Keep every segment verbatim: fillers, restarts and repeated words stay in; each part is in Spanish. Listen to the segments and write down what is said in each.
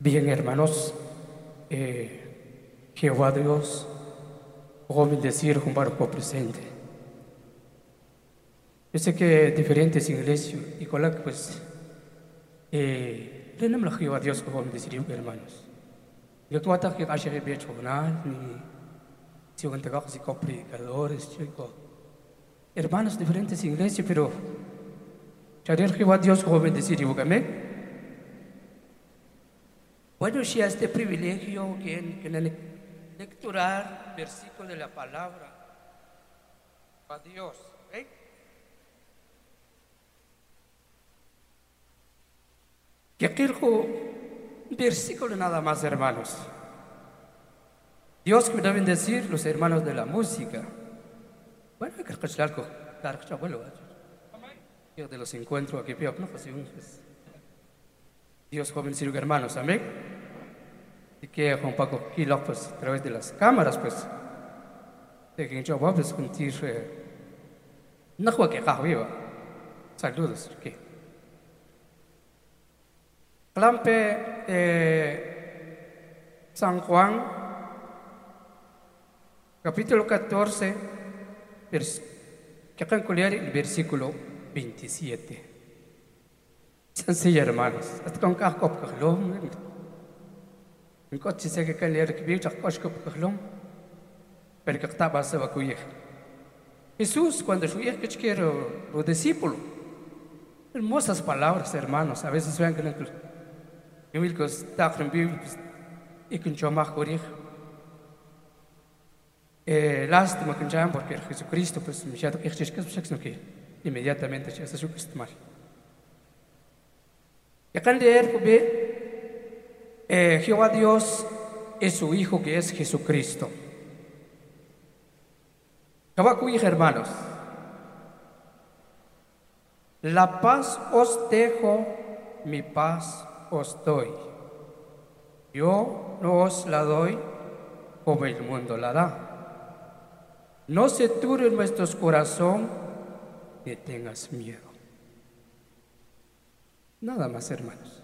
Bien, hermanos, eh, Jehová Dios, voy a bendecir un barco presente. Yo sé que diferentes iglesias, y con la que pues, eh, le nombro a Jehová Dios, voy a bendecir, hermanos. Yo tuve que hacer el bien jornal, ni si yo tengo que predicadores, chicos, hermanos, diferentes iglesias, pero ya Jehová Dios, voy a bendecir, y amén. Bueno, si a este privilegio que en lecturar versículo de la palabra a Dios, ¿eh? Que quiero versículo nada más, hermanos. Dios que me deben decir los hermanos de la música. Bueno, hay que escuchar algo, claro, que abuelo. Yo de los encuentro aquí, pero no pues, Dios joven decir hermanos, amén. Y que un poco aquí, pues, a través de las cámaras, pues, de que yo voy a sentir, no juego que viva. Saludos, ¿qué? Clampe eh, San Juan, capítulo catorce, vers que calcular el versículo veintisiete. Sencillo, hermanos. Hasta con cada copa de glom. En coche se que leer que vive ya coche copa de glom. Pero que estaba se va a cuidar. Jesús, cuando su hijo que quiero los discípulos, hermosas palabras, hermanos. A veces ven que no yo vil que está en Biblia y que yo más corrig. Lástima que ya porque Jesucristo pues me ya que es que es que inmediatamente ya se supo estimar. Y acá leer que ve eh, Jehová Dios es su Hijo que es Jesucristo. Jehová cuya hermanos. La paz os dejo, mi paz os doy. Yo no os la doy como el mundo la da. No se turbe nuestro corazón ni tengas miedo. Nada más, hermanos.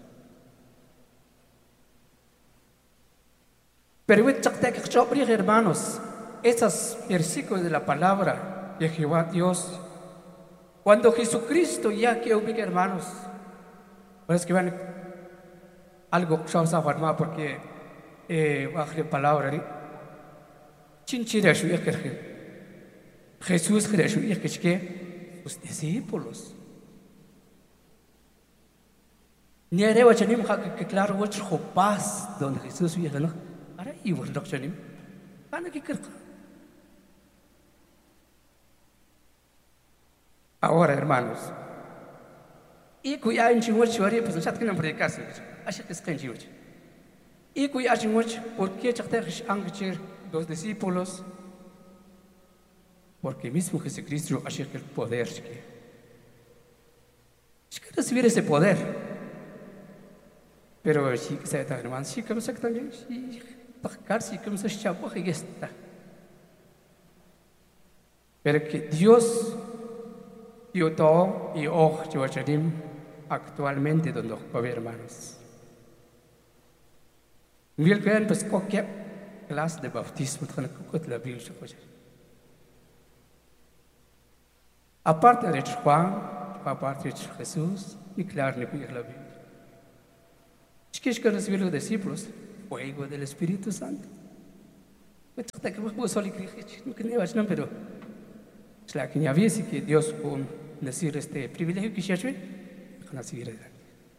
Pero hermanos, esos versículos de la palabra de Jehová Dios, cuando Jesucristo ya que ubica, hermanos, parece que van algo que vamos a formar porque eh, la palabra chinchira su Jesús es que sus discípulos. Ni era que chanim que claro mucho paz donde Jesús vive, ¿no? Ahora y vos lo chanim. ¿Para qué crees? Ahora, hermanos, y cuya en chimocho haría pues ya tienen predicación. Así que es que en chimocho. Y cuya chimocho porque ya te han los discípulos. Porque mismo Jesucristo hace que el poder es que es que recibir ese poder. Pero sí que se está hermano, sí que me saca también, sí, para sí que me se chapó y está. Pero que Dios dio todo y hoy yo acharim actualmente donde va a haber hermanos. Mil que pues cualquier clase de bautismo con la Biblia. Aparte de Juan, aparte de Jesús, y claro, ni cuida la Biblia. Es que es que recibir los discípulos, fuego del Espíritu Santo. Me toca que vos solo crees, no que no vas, no, pero es la que ya vi, que Dios con decir este privilegio que ya tuve, van a seguir adelante.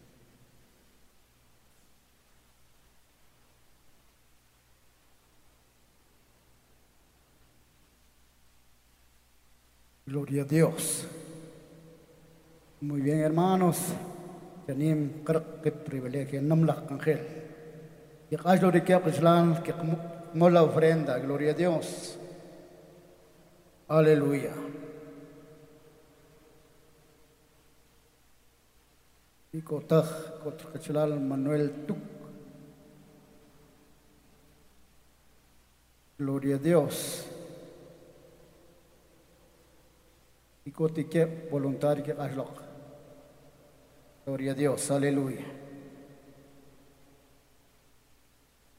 Gloria a Dios. Muy bien, hermanos. Tenemos qué privilegio. Nombre Ángel. Y caso de que Islam que como la ofrenda. Gloria a Dios. Aleluya. Y cotaj contra Chalal Manuel Tuc. Gloria a Dios. Y cotique voluntario que haga. Gloria a Dios, aleluya.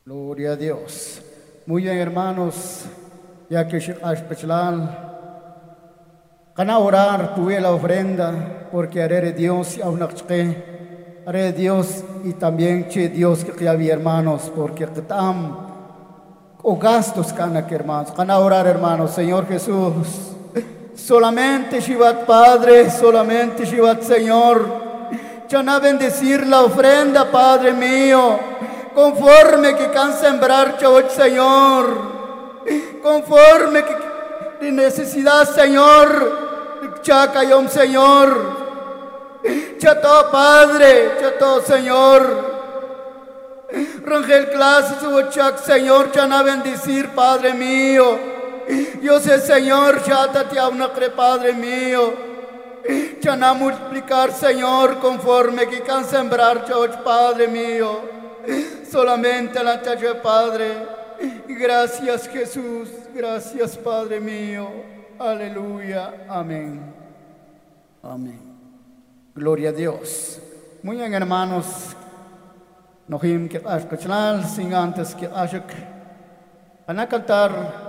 Gloria a Dios. Muy bien, hermanos, ya que especial, cana orar tuve la ofrenda, porque haré Dios y aún haré Dios y también che Dios que había hermanos, porque tam o gastos cana que hermanos, cana orar hermanos, Señor Jesús, solamente Shivat Padre, solamente Shivat Señor, chana bendecir la ofrenda Padre mío, conforme que can sembrar chavot Señor, conforme que de necesidad Señor, chacayom Señor, chato Padre, chato Señor, Rangel clase su chac Señor, chana bendecir Padre mío, yo sé Señor, chata te aunacre Padre mío, chana multiplicar Señor, conforme que can sembrar chavot Padre mío. Solamente la talla Padre, gracias Jesús, gracias Padre mío, aleluya, amén, amén, gloria a Dios. Muy bien hermanos, nohim que ashkachlal, sin antes que ashak, van a cantar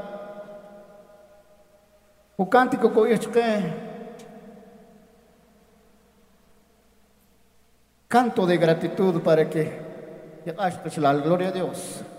un cántico que canto de gratitud para que gloria a Dios.